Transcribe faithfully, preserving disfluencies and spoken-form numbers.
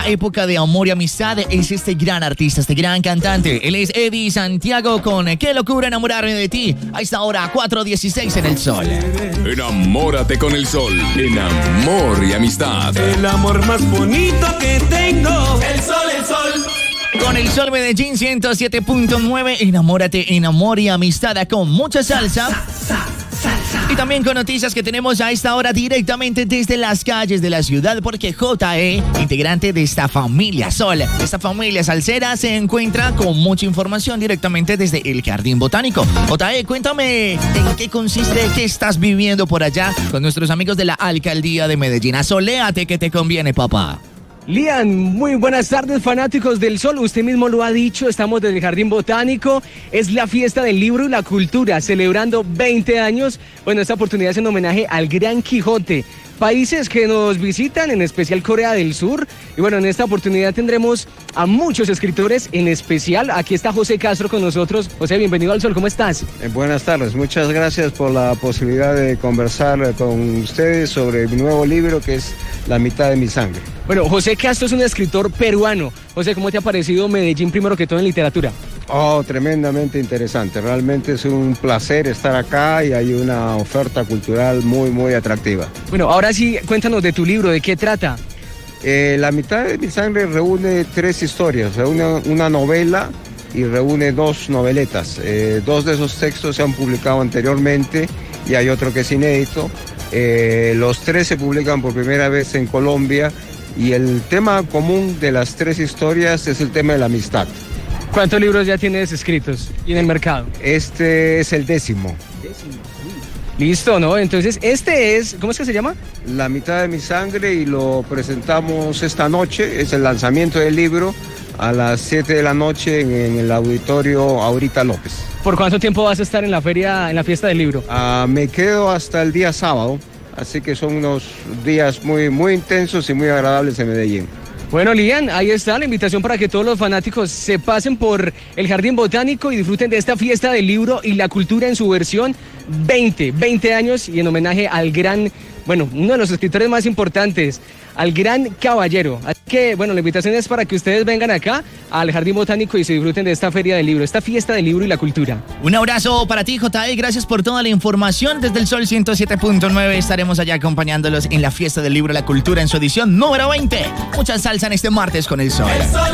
una época de amor y amistad es este gran artista, este gran cantante. Él es Eddie Santiago con Qué locura enamorarme de ti. A esta hora, cuatro dieciséis en el Sol. Enamórate con el Sol, en amor y amistad. El amor más bonito que tengo. El sol, el sol. Con el Sol Medellín ciento siete punto nueve, enamórate en amor y amistad con mucha salsa. Y también con noticias que tenemos a esta hora directamente desde las calles de la ciudad, porque J E, integrante de esta familia Sol, esta familia salsera, se encuentra con mucha información directamente desde el Jardín Botánico. J E, cuéntame en qué consiste, qué estás viviendo por allá con nuestros amigos de la Alcaldía de Medellín. Asoléate que te conviene, papá. Lian, muy buenas tardes, fanáticos del Sol. Usted mismo lo ha dicho, estamos desde el Jardín Botánico. Es la fiesta del libro y la cultura, celebrando veinte años. Bueno, esta oportunidad es en homenaje al Gran Quijote. Países que nos visitan, en especial Corea del Sur. Y bueno, en esta oportunidad tendremos a muchos escritores, en especial, aquí está José Castro con nosotros. José, bienvenido al Sol, ¿cómo estás? Eh, buenas tardes, muchas gracias por la posibilidad de conversar con ustedes sobre mi nuevo libro, que es La mitad de mi sangre. Bueno, José Castro es un escritor peruano. José, ¿cómo te ha parecido Medellín, primero que todo, en literatura? Oh, tremendamente interesante. Realmente es un placer estar acá y hay una oferta cultural muy, muy atractiva. Bueno, ahora sí, cuéntanos de tu libro, ¿de qué trata? Eh, La mitad de mi sangre reúne tres historias, reúne una novela y reúne dos noveletas. Eh, dos de esos textos se han publicado anteriormente y hay otro que es inédito. Eh, los tres se publican por primera vez en Colombia y el tema común de las tres historias es el tema de la amistad. ¿Cuántos libros ya tienes escritos y en el mercado? Este es el décimo. Décimo. Listo, ¿no? Entonces, este es, ¿cómo es que se llama? La mitad de mi sangre, y lo presentamos esta noche. Es el lanzamiento del libro a las siete de la noche en, en el auditorio Aurita López. ¿Por cuánto tiempo vas a estar en la feria, en la fiesta del libro? Uh, me quedo hasta el día sábado, así que son unos días muy, muy intensos y muy agradables en Medellín. Bueno, Lian, ahí está la invitación para que todos los fanáticos se pasen por el Jardín Botánico y disfruten de esta fiesta del libro y la cultura en su versión veinte, veinte años, y en homenaje al gran, bueno, uno de los escritores más importantes, al gran caballero. Así que, bueno, la invitación es para que ustedes vengan acá al Jardín Botánico y se disfruten de esta feria del libro, esta fiesta del libro y la cultura. Un abrazo para ti, J E, gracias por toda la información. Desde el Sol ciento siete punto nueve estaremos allá acompañándolos en la fiesta del libro y la cultura en su edición número veinte. Mucha salsa en este martes con el Sol.